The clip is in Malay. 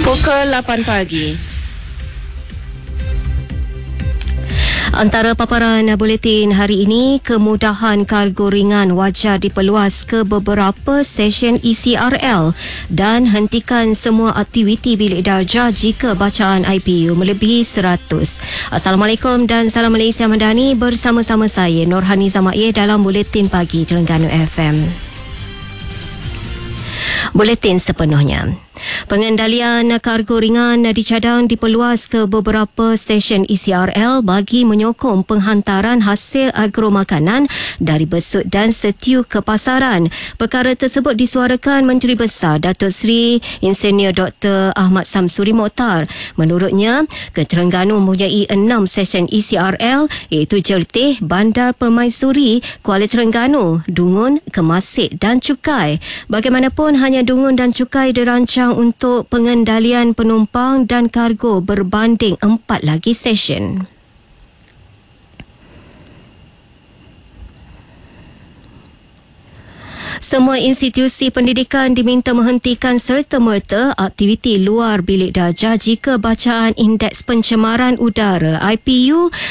Pukul 8 pagi. Antara paparan buletin hari ini, kemudahan kargo ringan wajar diperluas ke beberapa stesen ECRL dan hentikan semua aktiviti bilik darjah jika bacaan IPU melebihi 100. Assalamualaikum dan salam Malaysia Madani, bersama-sama saya Norhani Zamair dalam Buletin Pagi Terengganu FM. Buletin sepenuhnya. Pengendalian kargo ringan dicadang diperluas ke beberapa stesen ECRL bagi menyokong penghantaran hasil agromakanan dari besut dan setiu ke pasaran. Perkara tersebut disuarakan Menteri Besar Datuk Seri Insinyur Dr. Ahmad Samsuri Mokhtar. Menurutnya, Terengganu mempunyai 6 stesen ECRL iaitu Jelitih, Bandar Permaisuri, Kuala Terengganu, Dungun, Kemasik dan Cukai. Bagaimanapun, hanya Dungun dan Cukai dirancang untuk pengendalian penumpang dan kargo berbanding 4 lagi stesen. Semua institusi pendidikan diminta menghentikan serta-merta aktiviti luar bilik darjah jika bacaan Indeks Pencemaran Udara IPU